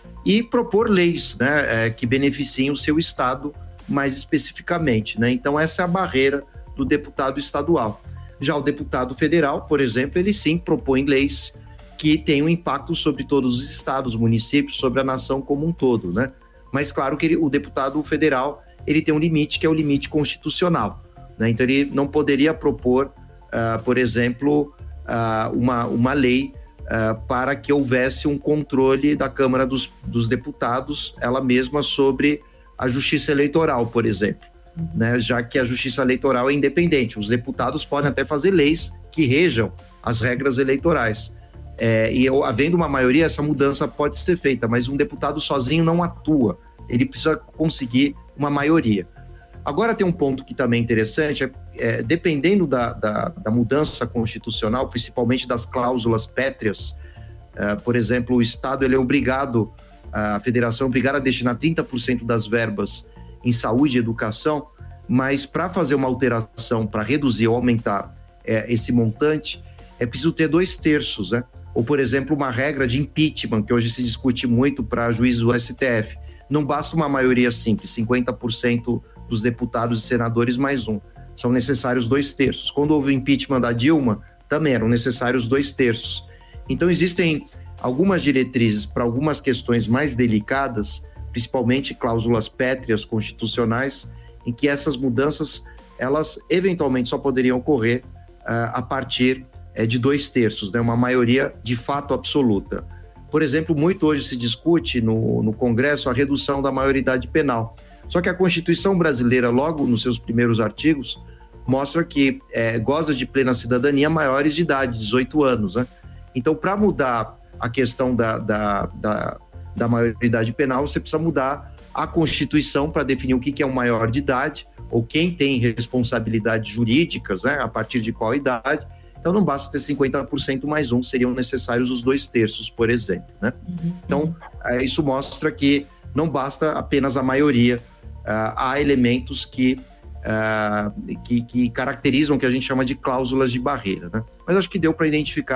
e propor leis, né, é, que beneficiem o seu estado mais especificamente, né? Então, essa é a barreira do deputado estadual. Já o deputado federal, por exemplo, ele sim propõe leis que tenham impacto sobre todos os estados, municípios, sobre a nação como um todo, né? Mas, claro que ele, o deputado federal ele tem um limite que é o limite constitucional, né? Então ele não poderia propor, uh, por exemplo, uh, uma, uma lei uh, para que houvesse um controle da Câmara dos, dos Deputados, ela mesma, sobre a justiça eleitoral, por exemplo, né? Já que a justiça eleitoral é independente, os deputados podem até fazer leis que rejam as regras eleitorais. É, e havendo uma maioria, essa mudança pode ser feita, mas um deputado sozinho não atua, ele precisa conseguir uma maioria. Agora tem um ponto que também é interessante, é, é, dependendo da, da, da mudança constitucional, principalmente das cláusulas pétreas, é, por exemplo, o Estado ele é obrigado, a Federação é obrigada a destinar trinta por cento das verbas em saúde e educação, mas para fazer uma alteração, para reduzir ou aumentar é, esse montante, é preciso ter dois terços, né? Ou, por exemplo, uma regra de impeachment, que hoje se discute muito para juízes do S T F. Não basta uma maioria simples, cinquenta por cento dos deputados e senadores mais um. São necessários dois terços. Quando houve o impeachment da Dilma, também eram necessários dois terços. Então, existem algumas diretrizes para algumas questões mais delicadas, principalmente cláusulas pétreas constitucionais, em que essas mudanças, elas eventualmente só poderiam ocorrer uh, a partir uh, de dois terços, né? Uma maioria de fato absoluta. Por exemplo, muito hoje se discute no, no Congresso a redução da maioridade penal. Só que a Constituição brasileira, logo nos seus primeiros artigos, mostra que é, goza de plena cidadania maiores de idade, dezoito anos, né? Então, para mudar a questão da, da, da, da maioridade penal, você precisa mudar a Constituição para definir o que, que é um maior de idade, ou quem tem responsabilidades jurídicas, né, a partir de qual idade. Então, não basta ter cinquenta por cento mais um, seriam necessários os dois terços, por exemplo, né? Uhum. Então, é, isso mostra que não basta apenas a maioria, uh, há elementos que, uh, que, que caracterizam o que a gente chama de cláusulas de barreira, né? Mas acho que deu para identificar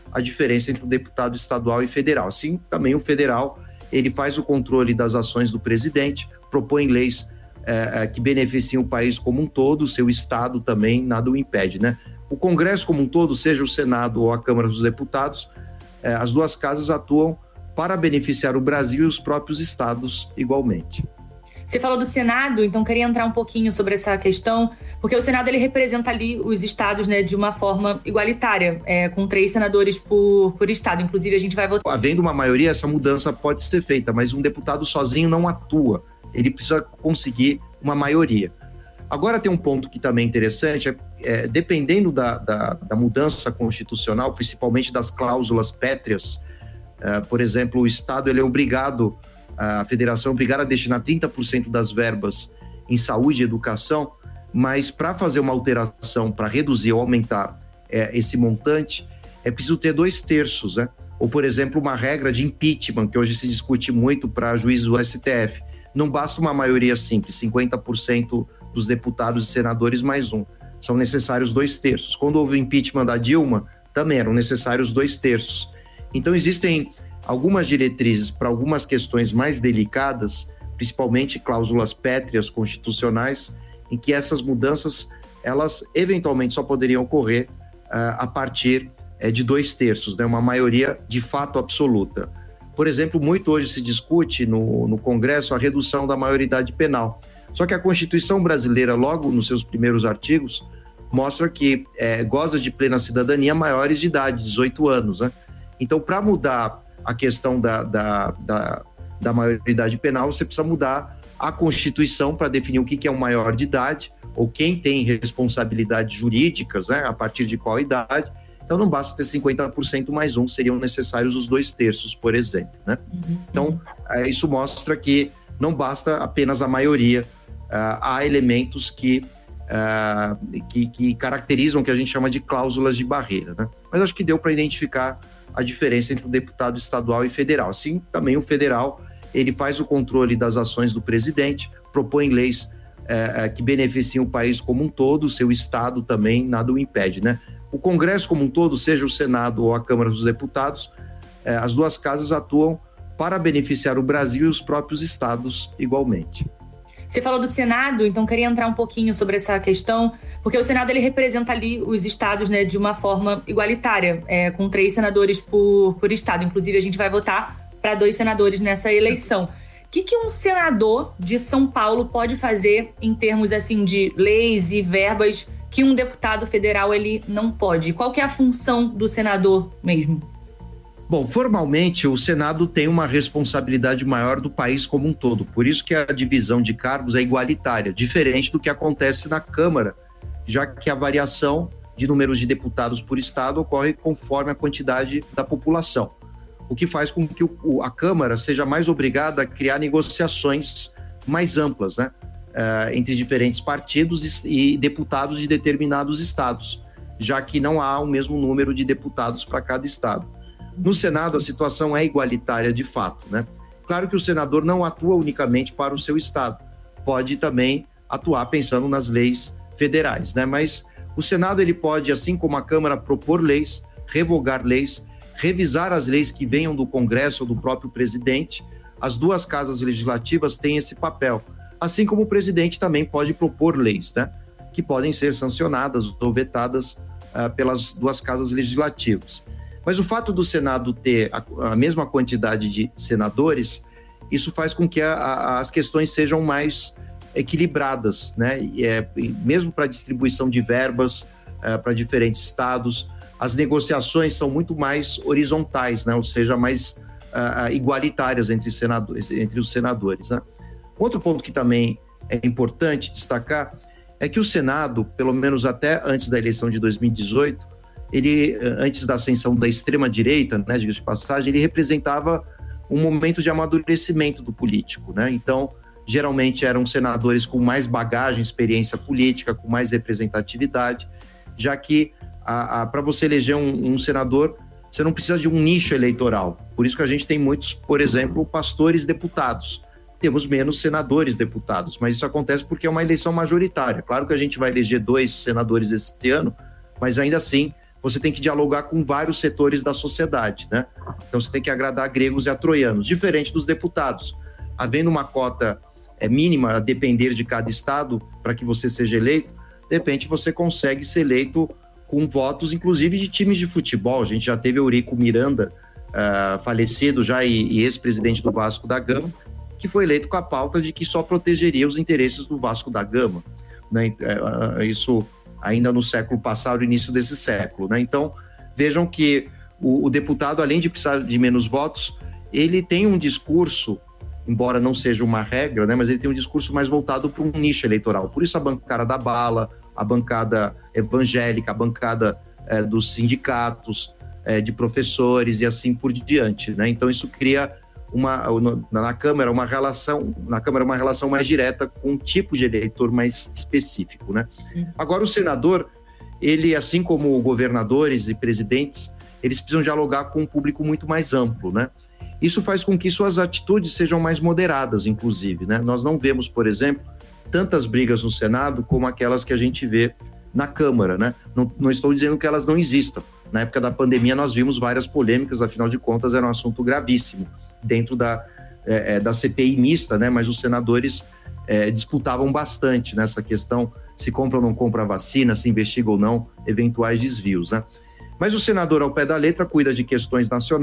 a diferença entre o deputado estadual e federal. Assim, também o federal, ele faz o controle das ações do presidente, propõe leis é, que beneficiam o país como um todo, o seu estado também, nada o impede, né? O Congresso como um todo, seja o Senado ou a Câmara dos Deputados, é, as duas casas atuam para beneficiar o Brasil e os próprios estados igualmente. Você falou do Senado, então queria entrar um pouquinho sobre essa questão, porque o Senado ele representa ali os estados, né, de uma forma igualitária, é, com três senadores por, por estado. Inclusive, a gente vai votar. Havendo uma maioria, essa mudança pode ser feita, mas um deputado sozinho não atua. Ele precisa conseguir uma maioria. Agora tem um ponto que também é interessante, é, é, dependendo da, da, da mudança constitucional, principalmente das cláusulas pétreas, é, por exemplo, o Estado ele é obrigado, a federação é obrigada a destinar trinta por cento das verbas em saúde e educação, mas para fazer uma alteração, para reduzir ou aumentar é, esse montante, é preciso ter dois terços, né? Ou, por exemplo, uma regra de impeachment, que hoje se discute muito para juízes do S T F. Não basta uma maioria simples, cinquenta por cento dos deputados e senadores mais um. São necessários dois terços. Quando houve o impeachment da Dilma, também eram necessários dois terços. Então, existem algumas diretrizes para algumas questões mais delicadas, principalmente cláusulas pétreas constitucionais, em que essas mudanças, elas eventualmente só poderiam ocorrer uh, a partir uh, de dois terços, né? Uma maioria de fato absoluta. Por exemplo, muito hoje se discute no, no Congresso a redução da maioridade penal. Só que a Constituição brasileira, logo nos seus primeiros artigos, mostra que é, goza de plena cidadania maiores de idade, dezoito anos, né? Então, para mudar a questão da, da, da, da maioridade penal, você precisa mudar a Constituição para definir o que, que é um maior de idade, ou quem tem responsabilidades jurídicas, né? A partir de qual idade. Então, não basta ter cinquenta por cento mais um, seriam necessários os dois terços, por exemplo, né? Uhum. Então, é, isso mostra que não basta apenas a maioria, uh, há elementos que, uh, que, que caracterizam o que a gente chama de cláusulas de barreira, né? Mas acho que deu para identificar a diferença entre o deputado estadual e federal. Assim, também o federal, ele faz o controle das ações do presidente, propõe leis uh, que beneficiam o país como um todo, o seu estado também, nada o impede, né? O Congresso como um todo, seja o Senado ou a Câmara dos Deputados, uh, as duas casas atuam para beneficiar o Brasil e os próprios estados igualmente. Você falou do Senado, então queria entrar um pouquinho sobre essa questão, porque o Senado ele representa ali os estados, né, de uma forma igualitária, é, com três senadores por, por estado. Inclusive, a gente vai votar para dois senadores nessa eleição. O que, que um senador de São Paulo pode fazer em termos assim de leis e verbas que um deputado federal ele não pode? Qual que é a função do senador mesmo? Bom, formalmente o Senado tem uma responsabilidade maior do país como um todo, por isso que a divisão de cargos é igualitária, diferente do que acontece na Câmara, já que a variação de números de deputados por estado ocorre conforme a quantidade da população, o que faz com que o, a Câmara seja mais obrigada a criar negociações mais amplas, né, uh, entre diferentes partidos e, e deputados de determinados estados, já que não há o mesmo número de deputados para cada estado. No Senado, a situação é igualitária de fato, né? Claro que o senador não atua unicamente para o seu estado, pode também atuar pensando nas leis federais, né? Mas o Senado, ele pode, assim como a Câmara, propor leis, revogar leis, revisar as leis que venham do Congresso ou do próprio presidente. As duas casas legislativas têm esse papel, assim como o presidente também pode propor leis, né? Que podem ser sancionadas ou vetadas uh, pelas duas casas legislativas. Mas o fato do Senado ter a, a mesma quantidade de senadores, isso faz com que a, a, as questões sejam mais equilibradas, né? E é, mesmo para distribuição de verbas é, para diferentes estados, as negociações são muito mais horizontais, né? Ou seja, mais uh, igualitárias entre, senadores, entre os senadores, né? Outro ponto que também é importante destacar é que o Senado, pelo menos até antes da eleição de dois mil e dezoito, ele, antes da ascensão da extrema-direita, né, diga-se de passagem, ele representava um momento de amadurecimento do político, né? Então, geralmente eram senadores com mais bagagem, experiência política, com mais representatividade, já que para você eleger um, um senador, você não precisa de um nicho eleitoral. Por isso que a gente tem muitos, por exemplo, pastores deputados. Temos menos senadores deputados, mas isso acontece porque é uma eleição majoritária. Claro que a gente vai eleger dois senadores esse ano, mas ainda assim você tem que dialogar com vários setores da sociedade, né? Então você tem que agradar gregos e a troianos, diferente dos deputados. Havendo uma cota é, mínima a depender de cada estado para que você seja eleito, de repente você consegue ser eleito com votos, inclusive de times de futebol. A gente já teve Eurico Miranda, uh, falecido já e, e ex-presidente do Vasco da Gama, que foi eleito com a pauta de que só protegeria os interesses do Vasco da Gama, né? Uh, isso ainda no século passado, início desse século, né? Então, vejam que o, o deputado, além de precisar de menos votos, ele tem um discurso, embora não seja uma regra, né, mas ele tem um discurso mais voltado para um nicho eleitoral. Por isso a bancada da bala, a bancada evangélica, a bancada é, dos sindicatos, é, de professores e assim por diante, né? Então isso cria uma, na Câmara uma relação, na Câmara uma relação mais direta com um tipo de eleitor mais específico, né? Agora o senador, ele, assim como governadores e presidentes, eles precisam dialogar com um público muito mais amplo, né? Isso faz com que suas atitudes sejam mais moderadas, inclusive, né? Nós não vemos, por exemplo, tantas brigas no Senado como aquelas que a gente vê na Câmara, né? Não, não estou dizendo que elas não existam. Na época da pandemia nós vimos várias polêmicas, afinal de contas era um assunto gravíssimo dentro da, é, da C P I mista, né? Mas os senadores é, disputavam bastante nessa questão, se compra ou não compra a vacina, se investiga ou não eventuais desvios, né? Mas o senador, ao pé da letra, cuida de questões nacionais,